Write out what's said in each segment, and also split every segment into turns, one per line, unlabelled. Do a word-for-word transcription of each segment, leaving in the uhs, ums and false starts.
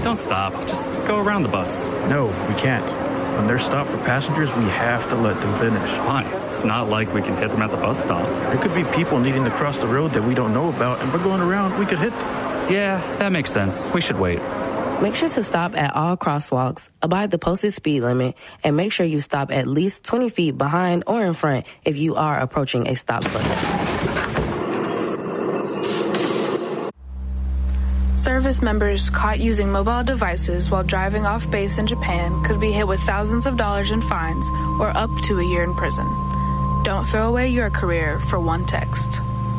Don't stop. Just go around the bus.
No, we can't. When they're stopped for passengers, we have to let them finish.
Why? It's not like we can hit them at the bus stop.
There could be people needing to cross the road that we don't know about, and by going around, we could hit them.
Yeah, that makes sense. We should wait.
Make sure to stop at all crosswalks, abide the posted speed limit, and make sure you stop at least twenty feet behind or in front if you are approaching a stop button.
Service members caught using mobile devices while driving off base in Japan could be hit with thousands of dollars in fines or up to a year in prison. Don't throw away your career for one text.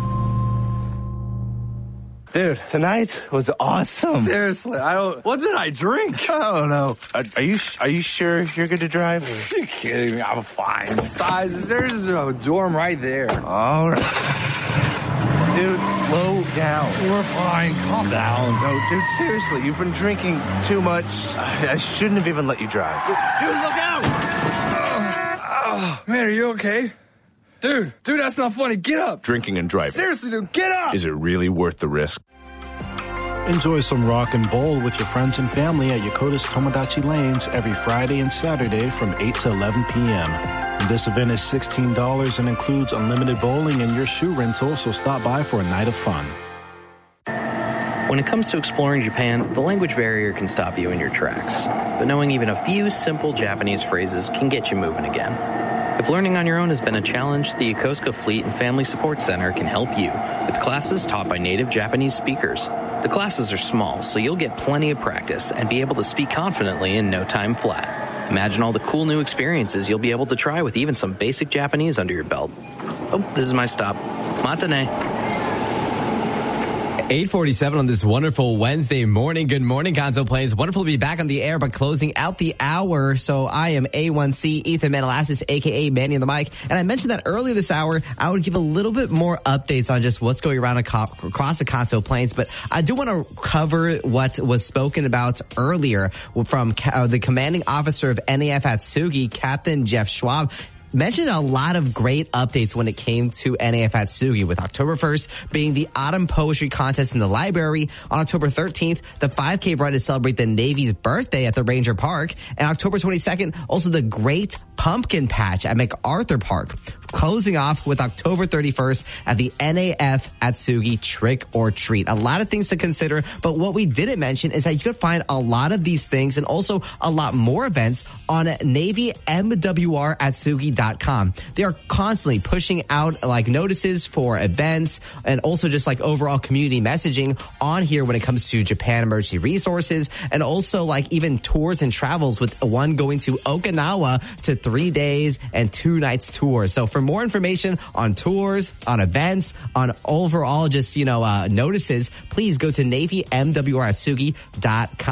Dude, tonight was awesome.
Seriously, I don't. What did I drink?
I don't know. Are, are you Are you sure you're good to drive?
Are you kidding me? I'm fine. Besides, there's a dorm right there.
All right. Dude, slow down.
We're fine. Calm down.
No, dude, seriously, you've been drinking too much. I, I shouldn't have even let you drive.
Dude, look out! Oh, man, are you okay? Dude, dude, that's not funny. Get up.
Drinking and driving.
Seriously, dude, get up.
Is it really worth the risk?
Enjoy some rock and bowl with your friends and family at Yokota's Tomodachi Lanes every Friday and Saturday from eight to eleven p.m. This event is sixteen dollars and includes unlimited bowling and your shoe rental, so stop by for a night of fun.
When it comes to exploring Japan, the language barrier can stop you in your tracks. But knowing even a few simple Japanese phrases can get you moving again. If learning on your own has been a challenge, the Yokosuka Fleet and Family Support Center can help you with classes taught by native Japanese speakers. The classes are small, so you'll get plenty of practice and be able to speak confidently in no time flat. Imagine all the cool new experiences you'll be able to try with even some basic Japanese under your belt. Oh, this is my stop. Matane.
eight forty-seven on this wonderful Wednesday morning. Good morning, Gonzo Plains. Wonderful to be back on the air, but closing out the hour. So I am A one C, Ethan Manalassis, a k a. Manny on the mic. And I mentioned that earlier this hour, I would give a little bit more updates on just what's going around across the Kanto Plains. But I do want to cover what was spoken about earlier from the commanding officer of N A F Atsugi, Captain Jeff Schwab. Mentioned a lot of great updates when it came to N A F Atsugi, with October first being the Autumn Poetry Contest in the library. On October thirteenth, the five K run to celebrate the Navy's birthday at the Ranger Park. And October twenty-second, also the Great Pumpkin Patch at MacArthur Park. Closing off with October thirty-first at the N A F Atsugi Trick or Treat. A lot of things to consider, but what we didn't mention is that you could find a lot of these things and also a lot more events on Navy M W R Atsugi dot com. They are constantly pushing out like notices for events and also just like overall community messaging on here when it comes to Japan emergency resources, and also like even tours and travels, with one going to Okinawa to three days and two nights tour. So for more information on tours, on events, on overall just, you know, uh, notices, please go to Navy M W R Atsugi dot com.